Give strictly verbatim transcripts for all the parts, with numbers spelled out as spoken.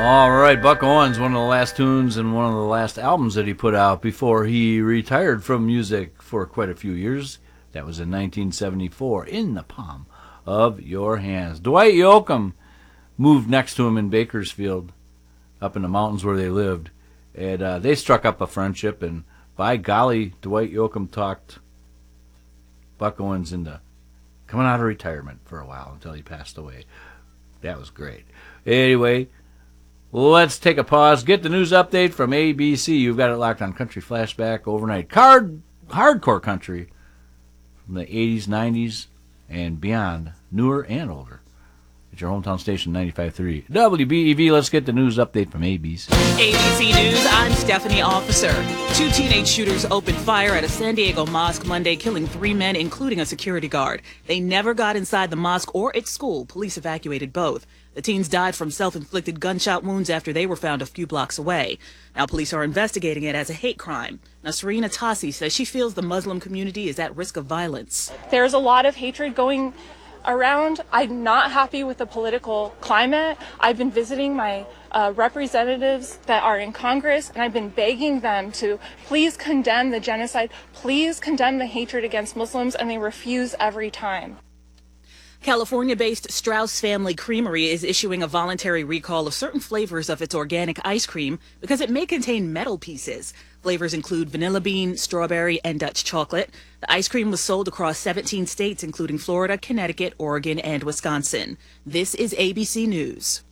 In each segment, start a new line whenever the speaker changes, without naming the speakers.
All right, Buck Owens, one of the last tunes and one of the last albums that he put out before he retired from music for quite a few years. That was in nineteen seventy-four, In the Palm of Your Hands. Dwight Yoakam moved next to him in Bakersfield, up in the mountains where they lived, and uh, they struck up a friendship, and by golly, Dwight Yoakam talked Buck Owens into coming out of retirement for a while until he passed away. That was great. Anyway, let's take a pause. Get the news update from A B C. You've got it locked on Country Flashback overnight. Card, hardcore country from the eighties, nineties, and beyond, newer and older. It's your hometown station, ninety-five point three W B E V. Let's get the news update from A B C.
A B C News, I'm Stephanie Officer. Two teenage shooters opened fire at a San Diego mosque Monday, killing three men, including a security guard. They never got inside the mosque or its school. Police evacuated both. The teens died from self-inflicted gunshot wounds after they were found a few blocks away. Now police are investigating it as a hate crime. Nasreen Atassi says she feels the Muslim community is at risk of violence.
There's a lot of hatred going around. I'm not happy with the political climate. I've been visiting my uh, representatives that are in Congress, and I've been begging them to please condemn the genocide, please condemn the hatred against Muslims, and they refuse every time.
California-based Strauss Family Creamery is issuing a voluntary recall of certain flavors of its organic ice cream because it may contain metal pieces. Flavors include vanilla bean, strawberry, and Dutch chocolate. The ice cream was sold across seventeen states, including Florida, Connecticut, Oregon, and Wisconsin. This is A B C News.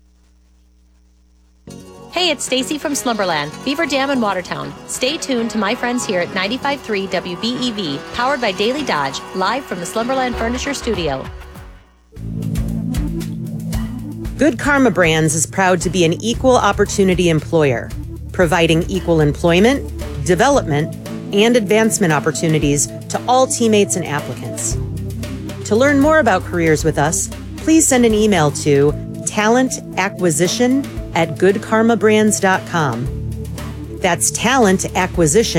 Hey, it's Stacy from Slumberland, Beaver Dam in Watertown. Stay tuned to my friends here at ninety-five point three W B E V, powered by Daily Dodge, live from the Slumberland Furniture Studio.
Good Karma Brands is proud to be an equal opportunity employer, providing equal employment, development, and advancement opportunities to all teammates and applicants. To learn more about careers with us, please send an email to talent acquisition at good karma brands dot com. That's talent acquisition